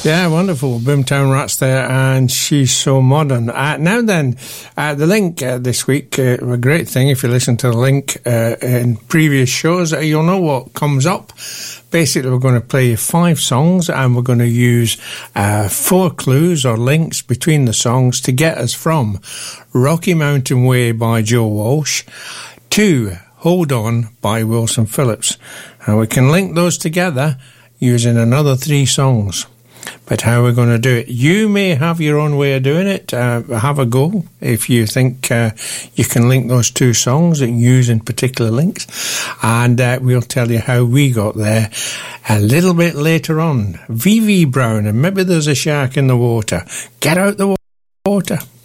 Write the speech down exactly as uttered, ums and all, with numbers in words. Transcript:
Yeah, wonderful. Boomtown Rats there, and She's So Modern. Uh, now then, uh, the link uh, this week, uh, a great thing if you listen to the link uh, in previous shows, uh, you'll know what comes up. Basically, we're going to play five songs, and we're going to use uh, four clues or links between the songs to get us from Rocky Mountain Way by Joe Walsh to Hold On by Wilson Phillips. And we can link those together using another three songs. But how we're going to do it, you may have your own way of doing it. Uh, have a go if you think uh, you can link those two songs and using particular links. And uh, we'll tell you how we got there a little bit later on. V V Brown, and Maybe There's a Shark in the Water. Get out the water.